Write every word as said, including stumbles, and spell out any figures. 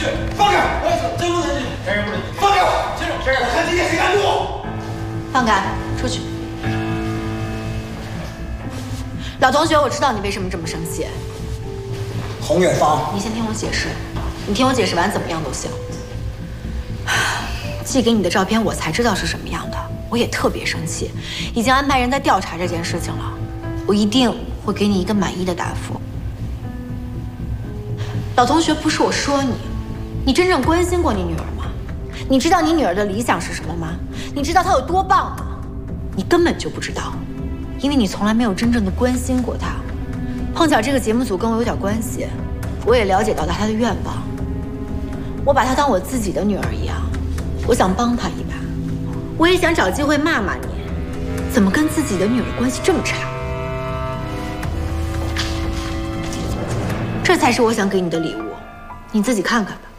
放开！哎，真不能进，谁也不能进。放开我！先生，先生，我看今天谁敢动我！ 放开，出去。老同学，我知道你为什么这么生气。 洪远芳， 你先听我解释，你听我解释完怎么样都行。寄给你的照片我才知道是什么样的，我也特别生气，已经安排人在调查这件事情了，我一定会给你一个满意的答复。老同学，不是我说你，你真正关心过你女儿吗？你知道你女儿的理想是什么吗？你知道她有多棒吗？你根本就不知道，因为你从来没有真正的关心过她。碰巧这个节目组跟我有点关系，我也了解到了她的愿望，我把她当我自己的女儿一样。我想帮他一把，我也想找机会骂骂你，怎么跟自己的女儿关系这么差？这才是我想给你的礼物，你自己看看吧。